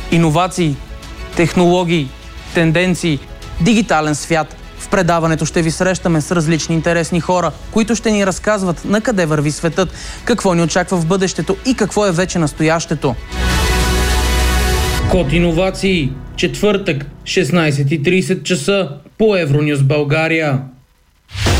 Иновации, технологии, тенденции, дигитален свят. В предаването ще ви срещаме с различни интересни хора, които ще ни разказват на къде върви светът, какво ни очаква в бъдещето и какво е вече настоящето. Код иновации. Четвъртък, 16:30 часа по Евронюс България.